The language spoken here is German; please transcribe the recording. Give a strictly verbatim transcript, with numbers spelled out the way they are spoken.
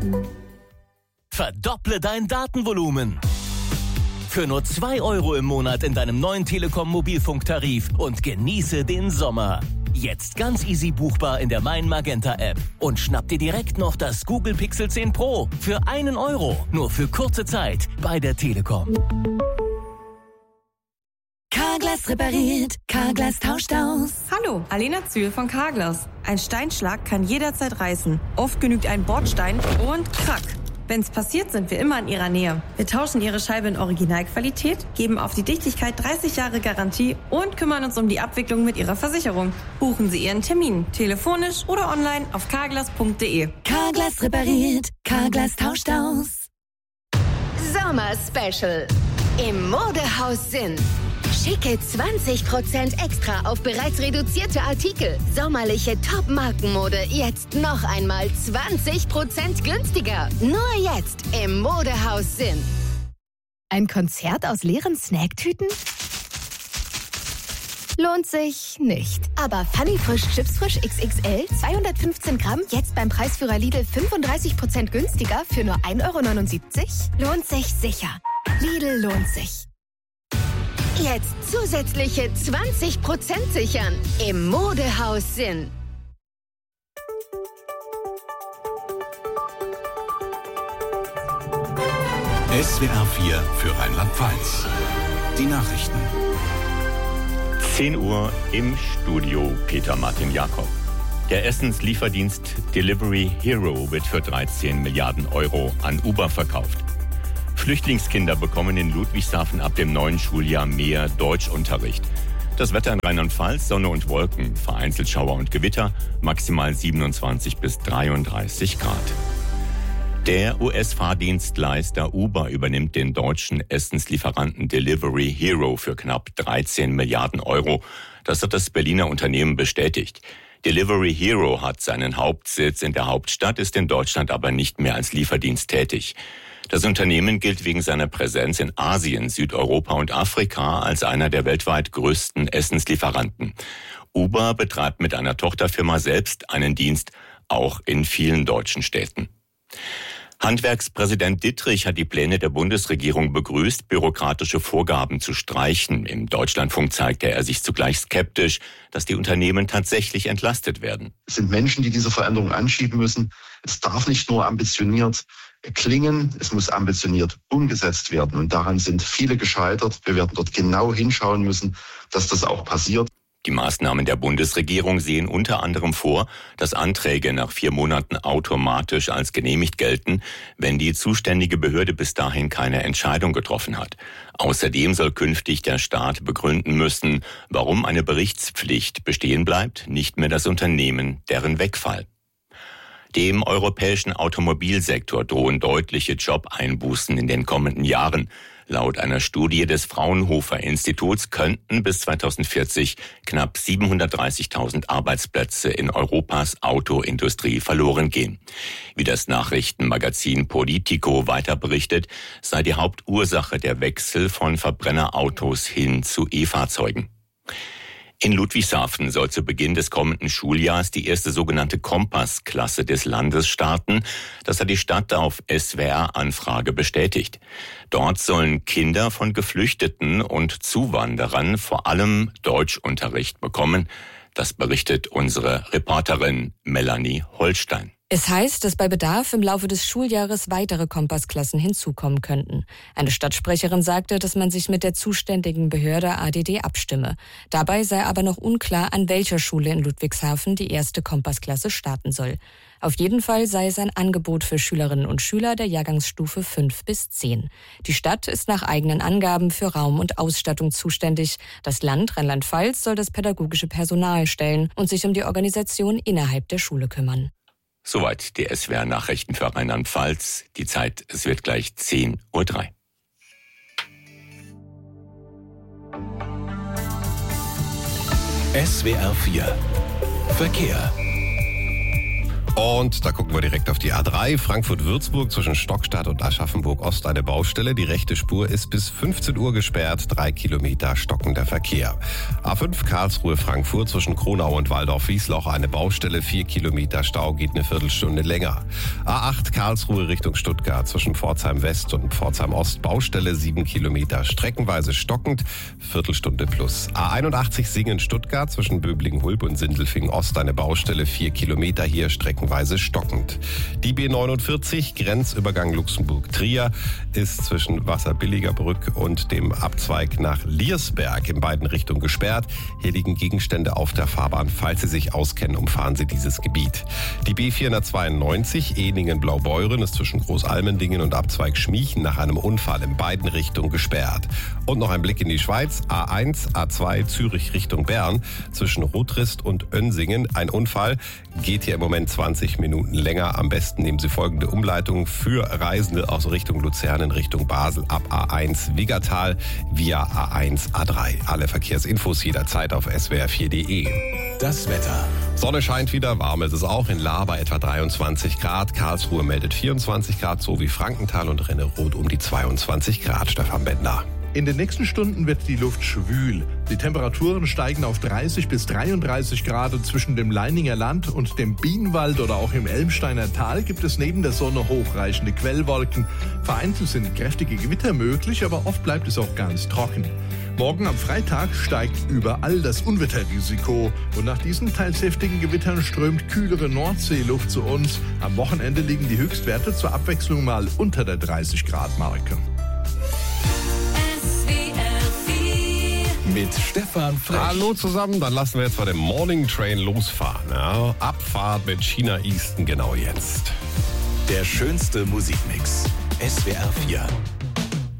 Verdopple dein Datenvolumen. Für nur zwei Euro im Monat in deinem neuen Telekom-Mobilfunktarif und genieße den Sommer. Jetzt ganz easy buchbar in der Mein Magenta App. Und schnapp dir direkt noch das Google Pixel zehn Pro für einen Euro. Nur für kurze Zeit bei der Telekom. Carglass repariert, Carglass tauscht aus. Hallo, Alena Zühl von Carglass. Ein Steinschlag kann jederzeit reißen. Oft genügt ein Bordstein und krack. Wenn's passiert, sind wir immer in Ihrer Nähe. Wir tauschen Ihre Scheibe in Originalqualität, geben auf die Dichtigkeit dreißig Jahre Garantie und kümmern uns um die Abwicklung mit Ihrer Versicherung. Buchen Sie Ihren Termin, telefonisch oder online auf carglass punkt de. Carglass repariert, Carglass tauscht aus. Sommer Special im Modehaus Sinn. Schicke zwanzig Prozent extra auf bereits reduzierte Artikel. Sommerliche Top-Markenmode jetzt noch einmal zwanzig Prozent günstiger. Nur jetzt im Modehaus Sinn. Ein Konzert aus leeren Snacktüten? Lohnt sich nicht. Aber Funny Frisch Chips Frisch X X L zweihundertfünfzehn Gramm jetzt beim Preisführer Lidl fünfunddreißig Prozent günstiger für nur ein Euro neunundsiebzig? Lohnt sich sicher. Lidl lohnt sich. Jetzt zusätzliche zwanzig Prozent sichern im Modehaus Sinn. S W R vier für Rheinland-Pfalz. Die Nachrichten. zehn Uhr im Studio Peter Martin Jakob. Der Essenslieferdienst Delivery Hero wird für dreizehn Milliarden Euro an Uber verkauft. Flüchtlingskinder bekommen in Ludwigshafen ab dem neuen Schuljahr mehr Deutschunterricht. Das Wetter in Rheinland-Pfalz, Sonne und Wolken, vereinzelt Schauer und Gewitter, maximal siebenundzwanzig bis dreiunddreißig Grad. Der U S-Fahrdienstleister Uber übernimmt den deutschen Essenslieferanten Delivery Hero für knapp dreizehn Milliarden Euro. Das hat das Berliner Unternehmen bestätigt. Delivery Hero hat seinen Hauptsitz in der Hauptstadt, ist in Deutschland aber nicht mehr als Lieferdienst tätig. Das Unternehmen gilt wegen seiner Präsenz in Asien, Südeuropa und Afrika als einer der weltweit größten Essenslieferanten. Uber betreibt mit einer Tochterfirma selbst einen Dienst, auch in vielen deutschen Städten. Handwerkspräsident Dittrich hat die Pläne der Bundesregierung begrüßt, bürokratische Vorgaben zu streichen. Im Deutschlandfunk zeigte er sich zugleich skeptisch, dass die Unternehmen tatsächlich entlastet werden. Es sind Menschen, die diese Veränderung anschieben müssen. Es darf nicht nur ambitioniert klingen, es muss ambitioniert umgesetzt werden. Und daran sind viele gescheitert. Wir werden dort genau hinschauen müssen, dass das auch passiert. Die Maßnahmen der Bundesregierung sehen unter anderem vor, dass Anträge nach vier Monaten automatisch als genehmigt gelten, wenn die zuständige Behörde bis dahin keine Entscheidung getroffen hat. Außerdem soll künftig der Staat begründen müssen, warum eine Berichtspflicht bestehen bleibt, nicht mehr das Unternehmen, deren Wegfall. Dem europäischen Automobilsektor drohen deutliche Jobeinbußen in den kommenden Jahren. Laut einer Studie des Fraunhofer Instituts könnten bis zweitausendvierzig knapp siebenhundertdreißigtausend Arbeitsplätze in Europas Autoindustrie verloren gehen. Wie das Nachrichtenmagazin Politico weiter berichtet, sei die Hauptursache der Wechsel von Verbrennerautos hin zu E-Fahrzeugen. In Ludwigshafen soll zu Beginn des kommenden Schuljahrs die erste sogenannte Kompass-Klasse des Landes starten. Das hat die Stadt auf S W R-Anfrage bestätigt. Dort sollen Kinder von Geflüchteten und Zuwanderern vor allem Deutschunterricht bekommen. Das berichtet unsere Reporterin Melanie Holstein. Es heißt, dass bei Bedarf im Laufe des Schuljahres weitere Kompassklassen hinzukommen könnten. Eine Stadtsprecherin sagte, dass man sich mit der zuständigen Behörde A D D abstimme. Dabei sei aber noch unklar, an welcher Schule in Ludwigshafen die erste Kompassklasse starten soll. Auf jeden Fall sei es ein Angebot für Schülerinnen und Schüler der Jahrgangsstufe fünf bis zehn. Die Stadt ist nach eigenen Angaben für Raum und Ausstattung zuständig. Das Land Rheinland-Pfalz soll das pädagogische Personal stellen und sich um die Organisation innerhalb der Schule kümmern. Soweit die S W R-Nachrichten für Rheinland-Pfalz. Die Zeit, es wird gleich zehn Uhr drei. S W R vier Verkehr. Und da gucken wir direkt auf die A drei. Frankfurt-Würzburg zwischen Stockstadt und Aschaffenburg-Ost eine Baustelle. Die rechte Spur ist bis fünfzehn Uhr gesperrt. Drei Kilometer stockender Verkehr. A fünf Karlsruhe-Frankfurt zwischen Kronau und Waldorf-Wiesloch eine Baustelle. Vier Kilometer Stau, geht eine Viertelstunde länger. A acht Karlsruhe Richtung Stuttgart zwischen Pforzheim-West und Pforzheim-Ost Baustelle. Sieben Kilometer streckenweise stockend. Viertelstunde plus. A einundachtzig Singen-Stuttgart zwischen Böblingen-Hulb und Sindelfingen-Ost eine Baustelle. Vier Kilometer hier streckenweise stockend. Die B neunundvierzig, Grenzübergang Luxemburg-Trier, ist zwischen Wasserbilliger Brück und dem Abzweig nach Liersberg in beiden Richtungen gesperrt. Hier liegen Gegenstände auf der Fahrbahn. Falls Sie sich auskennen, umfahren Sie dieses Gebiet. Die B vierhundertzweiundneunzig, Ehningen-Blaubeuren, ist zwischen Großalmendingen und Abzweig Schmiechen nach einem Unfall in beiden Richtungen gesperrt. Und noch ein Blick in die Schweiz. A eins, A zwei, Zürich Richtung Bern, zwischen Rotrist und Önsingen. Ein Unfall, geht hier im Moment zwanzig Minuten länger. Am besten nehmen Sie folgende Umleitung für Reisende aus Richtung Luzern in Richtung Basel ab A eins Wiegertal via A eins A drei. Alle Verkehrsinfos jederzeit auf S W R vier punkt de. Das Wetter. Sonne scheint wieder, warm ist es auch. In Lahr bei etwa dreiundzwanzig Grad. Karlsruhe meldet vierundzwanzig Grad, sowie Frankenthal und Rennerod um die zweiundzwanzig Grad. Stefan Bendner. In den nächsten Stunden wird die Luft schwül. Die Temperaturen steigen auf dreißig bis dreiunddreißig Grad. Zwischen dem Leininger Land und dem Bienenwald oder auch im Elmsteiner Tal gibt es neben der Sonne hochreichende Quellwolken. Vereinzelt sind kräftige Gewitter möglich, aber oft bleibt es auch ganz trocken. Morgen am Freitag steigt überall das Unwetterrisiko. Und nach diesen teils heftigen Gewittern strömt kühlere Nordseeluft zu uns. Am Wochenende liegen die Höchstwerte zur Abwechslung mal unter der dreißig Grad Marke. Mit Stefan Frech. Hallo zusammen, dann lassen wir jetzt bei dem Morning Train losfahren. Ja? Abfahrt mit China Easton genau jetzt. Der schönste Musikmix. S W R vier.